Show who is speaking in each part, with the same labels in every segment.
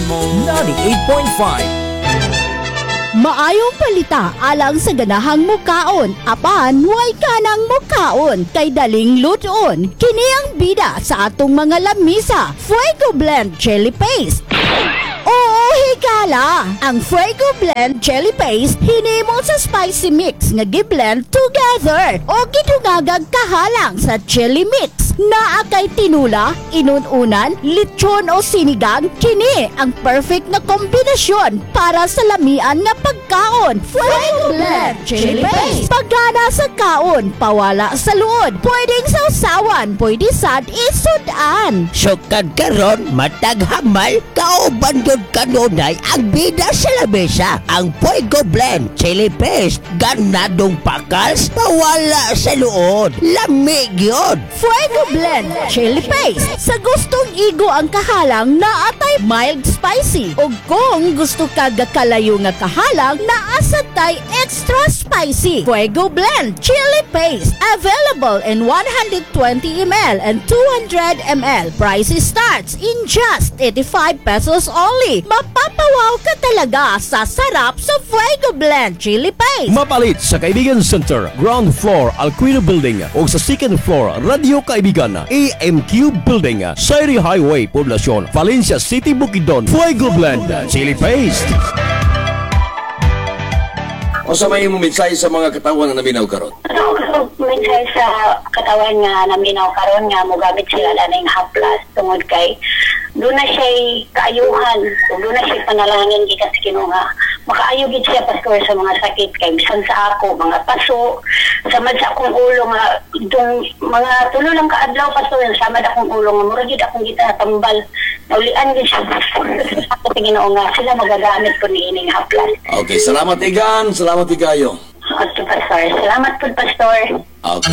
Speaker 1: 98.5.
Speaker 2: Maayong palita alang sa ganahang mukaon, apan way kanang mukaon kay daling luton. Kini ang bida sa atong mga lamisa, Fuego Blend Chili Paste. Oo, higala! Ang Fuego Blend Chili Paste hinimo sa spicy mix nga gi-blend together o gidungagag kahalang sa chili mix. Naa kay tinula, inununan, lechon o sinigang, kini ang perfect na kombinasyon para sa lamian nga pagkaon. Fuego Blend Chili Paste. Pagana sa kaon, pawala sa luod. Pwedeng sausawan, pwede sad isudan.
Speaker 3: Sukad karon matag hamal kauban gyud kanunay ang bida sa lamesa. Ang Fuego Blend Chili Paste ganadong pakals pawala sa luod. Lamig yun.
Speaker 2: Fuego Blend Chili Paste. Sa gustong igo ang kahalang na atay mild spicy. O kung gusto ka gakalayo nga kahalang na asatay extra spicy. Fuego Blend Chili Paste. Available in 120 ml and 200 ml. Price starts in just 85 pesos only. Mapapawaw ka talaga sa sarap sa Fuego Blend Chili Paste.
Speaker 1: Mapalit sa Kaibigan Center, ground floor, Alquino Building o sa second floor, Radio Kaibigan, AMQ Building, Sairi Highway, Poblacion, Valencia City, Bukidnon. Fuego Blend Chili Paste.
Speaker 4: O sa may mensahe sa mga katawan na naminaw karon?
Speaker 5: Mensahe sa katawan nga naminaw karon nga mogamit sila laning haplas tungod kay doon na siya kaayuhan, doon na siya panalangin gikan sa Ginoo nga makaayo gid siya pastor sa mga sakit kay bisan sa ako mga paso samad sa akong ulo nga itong mga tulo lang kaadlaw pastor samad akong ulo nga mura gid akong gitatambal naulian gid siya ako sa Ginoo nga sila magagamit ko ni ining haplas.
Speaker 4: Okay, salamat Igan, salamat Igayo.
Speaker 5: Okay, pastor. Salamat po, pastor.
Speaker 4: Okay.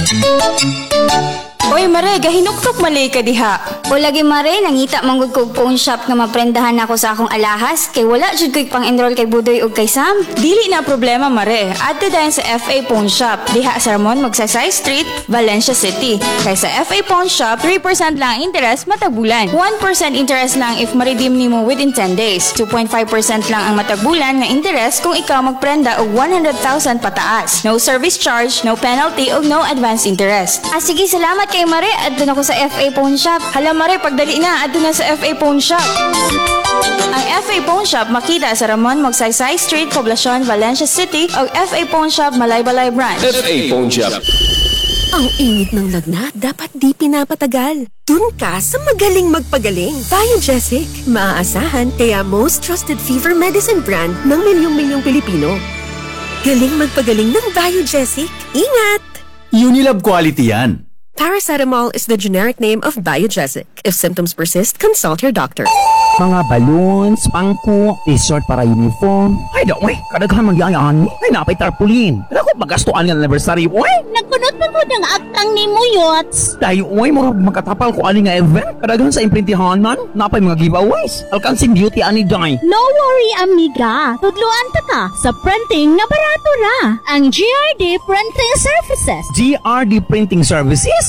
Speaker 6: Oy Mare, gahinuktok malay ka diha.
Speaker 7: O lagi Mare, nangita manggod ko phone shop nga maprendahan ako sa akong alahas kay wala jud ko'y pang-enroll kay Budoy ug kay Sam.
Speaker 6: Dili na problema Mare. Adto dayon sa FA Pawn Shop. Diha sa Ramon Magsaysay Street, Valencia City. Kay sa FA Pawn Shop, 3% lang ang interest matag bulan. 1% interest lang if ma-redeem nimo within 10 days. 2.5% lang ang matag bulan nga interest kung ikaw magprenda og 100,000 pataas. No service charge, no penalty ug no advance interest.
Speaker 7: Sige, salamat kay Mare. Adto na ko sa FA Pawn Shop.
Speaker 6: Hala Mare, pagdali na, adto na sa FA Pawn Shop. Ang FA Pawn Shop makita sa Ramon Magsaysay Street, Poblacion, Valencia City o FA Pawn Shop, Malaybalay Branch.
Speaker 1: FA Pawn Shop.
Speaker 8: Ang init ng lagnat dapat di pinapatagal. Dun ka sa magaling magpagaling. Biogesic. Maaasahan kaya most trusted fever medicine brand ng milyong-milyong Pilipino. Galing magpagaling ng Biogesic. Ingat!
Speaker 9: Unilab quality yan.
Speaker 8: Paracetamol is the generic name of Biogesic. If symptoms persist, consult your doctor.
Speaker 10: Mga balloons, pangko, t-shirt para uniform. Ay, daw, kadaghan magyayaan mo. Ay, napay tarpulin. Ako, magastuan nga anniversary, oy.
Speaker 2: Nagkunot pa po ng aktang ni Muyots.
Speaker 10: Dahil, oy, mga magkatapal ko ani nga event. Kadaghan sa imprintihan man, napay mga giveaways. Alkansing beauty ani day.
Speaker 2: No worry, amiga. Tudluan ta ka sa printing na barato ra. Ang GRD Printing Services.
Speaker 10: GRD Printing Services?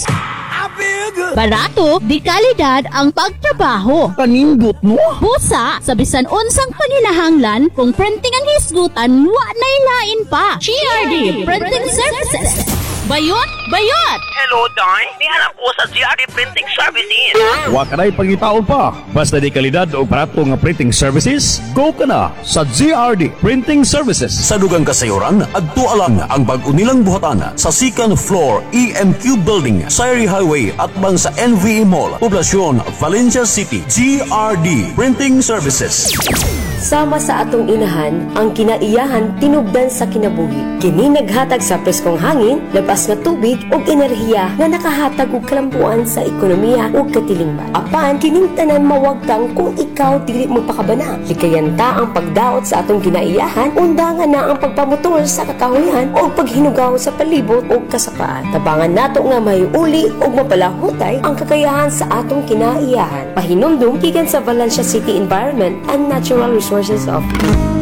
Speaker 2: Barato, di kalidad ang pagtrabaho.
Speaker 10: Kanindot mo.
Speaker 2: Busa, sa bisan unsang panginahanglan, kung printing ang hisgutan, wa na'y lain pa. GRD Printing Services. Bayot! Bayot!
Speaker 11: Hello, Day. Nihanap ko sa GRD Printing Services.
Speaker 1: Wa ka na'y pangitaon pa. Basta di kalidad o barato nga printing services, go ka na sa GRD Printing Services.
Speaker 12: Sa dugang kasayuran, adto alang ang bag-o nilang buhatan sa second floor EMQ Building, Sairi Highway at bang sa NVE Mall, Poblacion, Valencia City. GRD Printing Services.
Speaker 13: Sama sa atong inahan, ang kinaiyahan tinubdan sa kinabuhi. Kini naghatag sa preskong hangin, labas nga tubig ug enerhiya nga nakahatag og kalampuan sa ekonomiya ug katilingban. Apan kining tanan mawagtang kung ikaw dili mo pakabana. Likayanta ang pagdaot sa atong kinaiyahan, undangan na ang pagpamutol sa kakahuyan ug paghinugaw sa palibot ug kasapaan. Tabangan nato nga may uli ug mapalahutay ang kakayahan sa atong kinaiyahan. Pahinumdum gikan sa Valencia City Environment and Natural Resources of